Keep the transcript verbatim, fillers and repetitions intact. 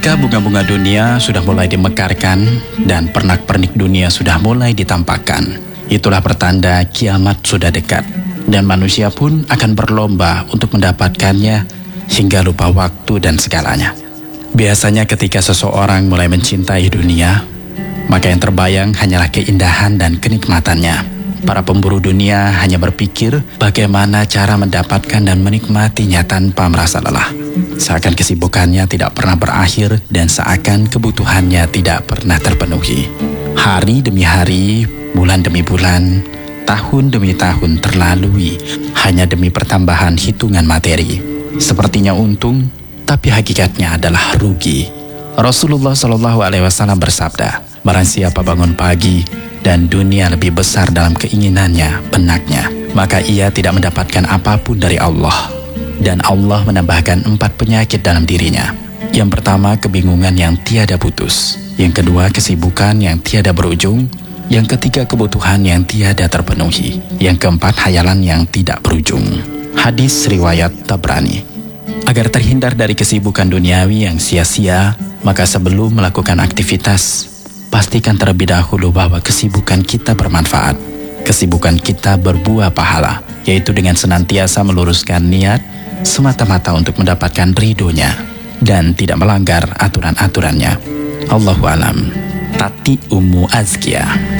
Ketika bunga-bunga dunia sudah mulai dimekarkan dan pernak-pernik dunia sudah mulai ditampakkan, itulah pertanda kiamat sudah dekat. Dan manusia pun akan berlomba untuk mendapatkannya hingga lupa waktu dan segalanya. Biasanya ketika seseorang mulai mencintai dunia, maka yang terbayang hanyalah keindahan dan kenikmatannya. Para pemburu dunia hanya berpikir bagaimana cara mendapatkan dan menikmatinya tanpa merasa lelah. Seakan kesibukannya tidak pernah berakhir dan seakan kebutuhannya tidak pernah terpenuhi. Hari demi hari, bulan demi bulan, tahun demi tahun terlalui hanya demi pertambahan hitungan materi. Sepertinya untung, tapi hakikatnya adalah rugi. Rasulullah Shallallahu Alaihi Wasallam bersabda, barang siapa bangun pagi dan dunia lebih besar dalam keinginannya, benaknya, maka ia tidak mendapatkan apapun dari Allah. Dan Allah menambahkan empat penyakit dalam dirinya. Yang pertama, kebingungan yang tiada putus. Yang kedua, kesibukan yang tiada berujung. Yang ketiga, kebutuhan yang tiada terpenuhi. Yang keempat, hayalan yang tidak berujung. Hadis riwayat Tabrani. Agar terhindar dari kesibukan duniawi yang sia-sia, maka sebelum melakukan aktivitas, pastikan terlebih dahulu bahwa kesibukan kita bermanfaat. Kesibukan kita berbuah pahala, yaitu dengan senantiasa meluruskan niat semata-mata untuk mendapatkan ridhonya dan tidak melanggar aturan-aturannya. Allahu alam. Tati Ummu Azkia.